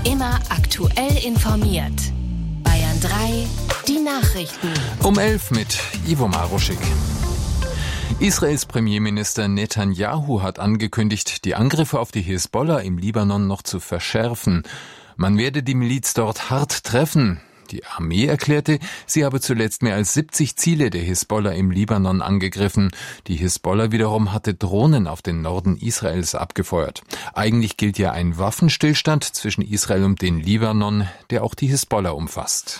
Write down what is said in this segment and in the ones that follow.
Immer aktuell informiert. Bayern 3, die Nachrichten. Um 11 mit Ivo Maruschik. Israels Premierminister Netanyahu hat angekündigt, die Angriffe auf die Hisbollah im Libanon noch zu verschärfen. Man werde die Miliz dort hart treffen. Die Armee erklärte, sie habe zuletzt mehr als 70 Ziele der Hisbollah im Libanon angegriffen. Die Hisbollah wiederum hatte Drohnen auf den Norden Israels abgefeuert. Eigentlich gilt ja ein Waffenstillstand zwischen Israel und dem Libanon, der auch die Hisbollah umfasst.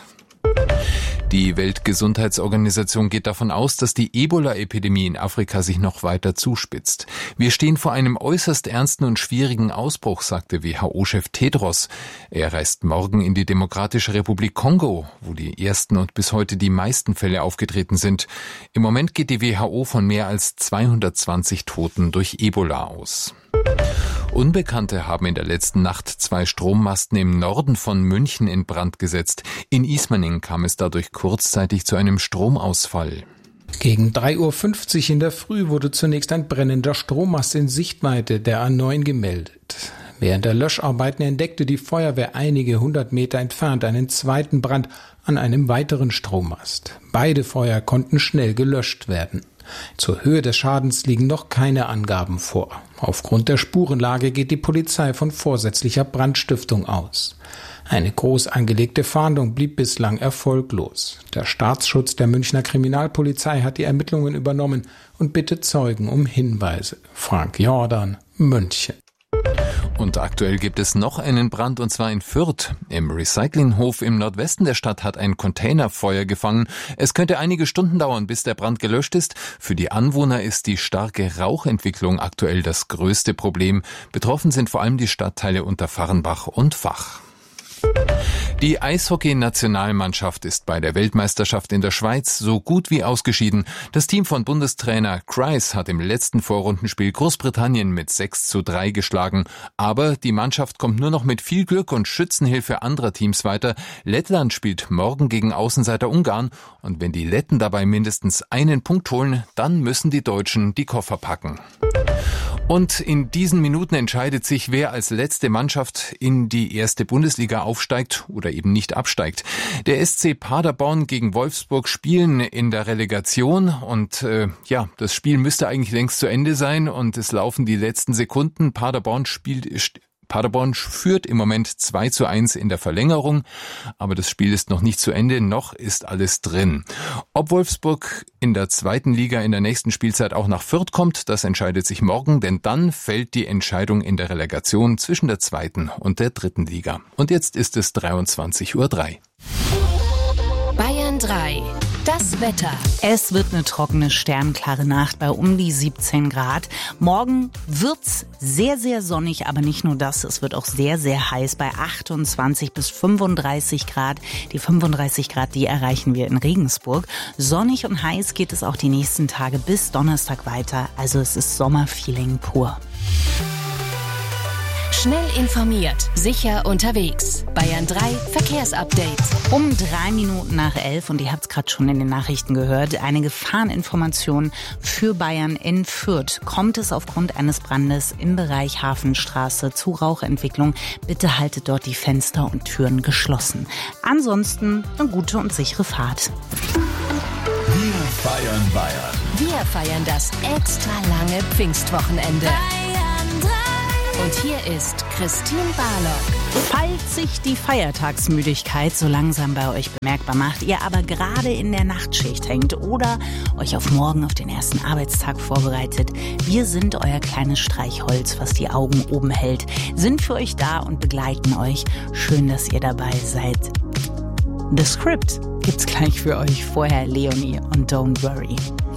Die Weltgesundheitsorganisation geht davon aus, dass die Ebola-Epidemie in Afrika sich noch weiter zuspitzt. Wir stehen vor einem äußerst ernsten und schwierigen Ausbruch, sagte WHO-Chef Tedros. Er reist morgen in die Demokratische Republik Kongo, wo die ersten und bis heute die meisten Fälle aufgetreten sind. Im Moment geht die WHO von mehr als 220 Toten durch Ebola aus. Unbekannte haben in der letzten Nacht 2 Strommasten im Norden von München in Brand gesetzt. In Ismaning kam es dadurch kurzzeitig zu einem Stromausfall. Gegen 3:50 Uhr in der Früh wurde zunächst ein brennender Strommast in Sichtweite der A9 gemeldet. Während der Löscharbeiten entdeckte die Feuerwehr einige 100 Meter entfernt einen zweiten Brand an einem weiteren Strommast. Beide Feuer konnten schnell gelöscht werden. Zur Höhe des Schadens liegen noch keine Angaben vor. Aufgrund der Spurenlage geht die Polizei von vorsätzlicher Brandstiftung aus. Eine groß angelegte Fahndung blieb bislang erfolglos. Der Staatsschutz der Münchner Kriminalpolizei hat die Ermittlungen übernommen und bittet Zeugen um Hinweise. Frank Jordan, München. Und aktuell gibt es noch einen Brand, und zwar in Fürth. Im Recyclinghof im Nordwesten der Stadt hat ein Container Feuer gefangen. Es könnte einige Stunden dauern, bis der Brand gelöscht ist. Für die Anwohner ist die starke Rauchentwicklung aktuell das größte Problem. Betroffen sind vor allem die Stadtteile Unterfahrenbach und Vach. Die Eishockey-Nationalmannschaft ist bei der Weltmeisterschaft in der Schweiz so gut wie ausgeschieden. Das Team von Bundestrainer Kreis hat im letzten Vorrundenspiel Großbritannien mit 6:3 geschlagen. Aber die Mannschaft kommt nur noch mit viel Glück und Schützenhilfe anderer Teams weiter. Lettland spielt morgen gegen Außenseiter Ungarn. Und wenn die Letten dabei mindestens einen Punkt holen, dann müssen die Deutschen die Koffer packen. Und in diesen Minuten entscheidet sich, wer als letzte Mannschaft in die erste Bundesliga aufsteigt oder eben nicht absteigt. Der SC Paderborn gegen Wolfsburg spielen in der Relegation und das Spiel müsste eigentlich längst zu Ende sein und es laufen die letzten Sekunden. Paderborn führt im Moment 2:1 in der Verlängerung, aber das Spiel ist noch nicht zu Ende, noch ist alles drin. Ob Wolfsburg in der zweiten Liga in der nächsten Spielzeit auch nach Fürth kommt, das entscheidet sich morgen, denn dann fällt die Entscheidung in der Relegation zwischen der zweiten und der dritten Liga. Und jetzt ist es 23:03 Uhr. Bayern 3. Das Wetter. Es wird eine trockene, sternklare Nacht bei um die 17 Grad. Morgen wird's sehr, sehr sonnig, aber nicht nur das. Es wird auch sehr, sehr heiß bei 28 bis 35 Grad. Die 35 Grad, die erreichen wir in Regensburg. Sonnig und heiß geht es auch die nächsten Tage bis Donnerstag weiter. Also es ist Sommerfeeling pur. Schnell informiert, sicher unterwegs. Bayern 3 Verkehrsupdate. Um 11:03 und ihr habt es gerade schon in den Nachrichten gehört, eine Gefahreninformation für Bayern in Fürth. Kommt es aufgrund eines Brandes im Bereich Hafenstraße zu Rauchentwicklung, bitte haltet dort die Fenster und Türen geschlossen. Ansonsten eine gute und sichere Fahrt. Wir feiern Bayern. Wir feiern das extra lange Pfingstwochenende. Und hier ist Christine Barlock. Falls sich die Feiertagsmüdigkeit so langsam bei euch bemerkbar macht, ihr aber gerade in der Nachtschicht hängt oder euch auf morgen, auf den ersten Arbeitstag vorbereitet, wir sind euer kleines Streichholz, was die Augen oben hält, sind für euch da und begleiten euch. Schön, dass ihr dabei seid. The Script gibt's gleich für euch. Vorher Leonie und Don't Worry.